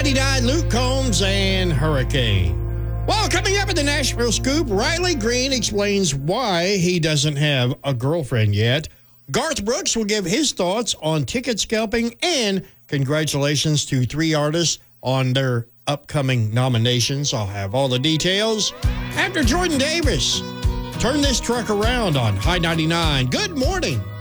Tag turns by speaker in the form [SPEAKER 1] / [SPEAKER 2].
[SPEAKER 1] 99, Luke Combs and Hurricane. Well, coming up in the Nashville Scoop, Riley Green explains why he doesn't have a girlfriend yet. Garth Brooks will give his thoughts on ticket scalping, and congratulations to 3 artists on their upcoming nominations. I'll have all the details after Jordan Davis. Turn this truck around on High 99. Good morning.